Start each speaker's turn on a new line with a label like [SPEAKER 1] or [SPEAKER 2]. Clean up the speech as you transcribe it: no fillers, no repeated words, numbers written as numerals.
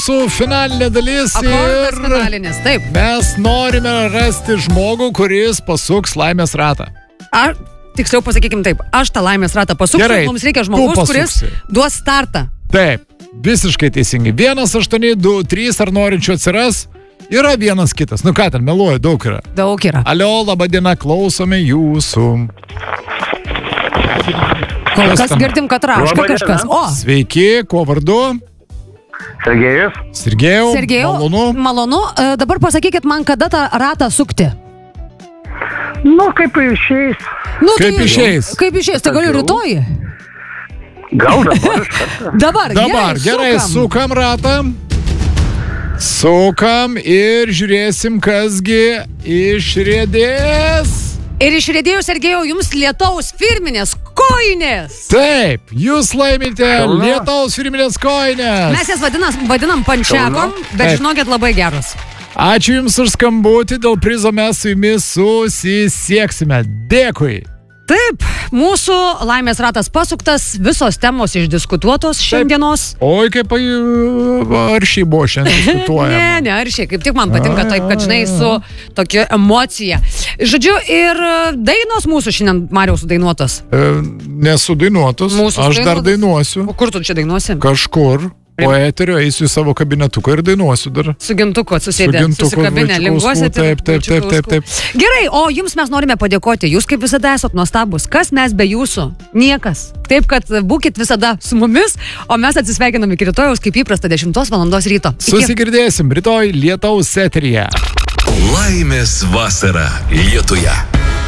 [SPEAKER 1] Su finalinė dalis
[SPEAKER 2] Akordas finalinis, taip.
[SPEAKER 1] mes norime rasti žmogų, kuris pasuks laimės ratą.
[SPEAKER 2] Tiksliau pasakykim taip, aš tą laimės ratą pasuksiu,
[SPEAKER 1] Gerai,
[SPEAKER 2] mums reikia
[SPEAKER 1] tu
[SPEAKER 2] žmogus, kuris
[SPEAKER 1] pasuksi.
[SPEAKER 2] duos startą.
[SPEAKER 1] Taip, visiškai teisingai. 1, 8, 2, 3 ar norinčių atsiras, yra vienas kitas. Nu ką ten, meluoju, daug yra.
[SPEAKER 2] Daug yra.
[SPEAKER 1] Alio, laba diena, klausome jūsų.
[SPEAKER 2] Kol kas
[SPEAKER 1] tam?
[SPEAKER 2] girdim, kad raška
[SPEAKER 3] Laba diena.
[SPEAKER 2] kažkas. O,
[SPEAKER 1] Sveiki, kuo vardu?
[SPEAKER 3] Sergejus.
[SPEAKER 1] Sergejau,
[SPEAKER 2] Sergejau,
[SPEAKER 1] malonu.
[SPEAKER 2] Dabar pasakykit man, kada tą ratą sukti.
[SPEAKER 3] Nu, kaip išeis.
[SPEAKER 2] Nu,
[SPEAKER 1] Kaip išeis?
[SPEAKER 2] Kaip išeis, tai galiu rytoj.
[SPEAKER 3] Gal dabar iš karto.
[SPEAKER 1] Dabar, gerai, sukam ratą. Sukam ir žiūrėsim, kasgi išriedės.
[SPEAKER 2] Ir išrėdėjau, Sergejau, jums lietaus firminės kojinės.
[SPEAKER 1] Taip, jūs laimite
[SPEAKER 3] Šaunu.
[SPEAKER 1] lietaus firminės kojinės.
[SPEAKER 2] Mes jas vadinam pančiakom, bet
[SPEAKER 1] Taip.
[SPEAKER 2] žinokit, labai geros.
[SPEAKER 1] Ačiū Jums už skambutį, dėl prizo mes su Jumis susisieksime. Dėkui.
[SPEAKER 2] Taip, mūsų laimės ratas pasuktas, visos temos išdiskutuotos šiandienos.
[SPEAKER 1] Oi, kaip aršiai buvo šiandien diskutuojama.
[SPEAKER 2] Ne, aršiai, kaip tik man patinka taip, kad žinai, su tokia emocija. Žodžiu, ir dainos mūsų šiandien, Mariaus, sudainuotos.
[SPEAKER 1] Nesu dainuotus,
[SPEAKER 2] Mūsų
[SPEAKER 1] aš dar
[SPEAKER 2] sudainuotos.
[SPEAKER 1] dainuosiu.
[SPEAKER 2] O kur tu čia dainuosi?
[SPEAKER 1] Kažkur. Po eterio eisiu į savo kabinetuką ir dainuosiu dar.
[SPEAKER 2] Su gintuku atsisėdė,
[SPEAKER 1] Su gintuku,
[SPEAKER 2] susikabinę,
[SPEAKER 1] Vaičikauskų,
[SPEAKER 2] linguosit.
[SPEAKER 1] taip.
[SPEAKER 2] Gerai, o jums mes norime padėkoti. Jūs kaip visada esat nuostabus. Kas mes be jūsų? Niekas. Taip, kad būkit visada su mumis, o mes atsisveikinam iki rytojaus, kaip įprasta 10 valandos ryto. Iki.
[SPEAKER 1] Susigirdėsim rytoj lietaus eteryje.
[SPEAKER 4] Laimės vasara Lietuje.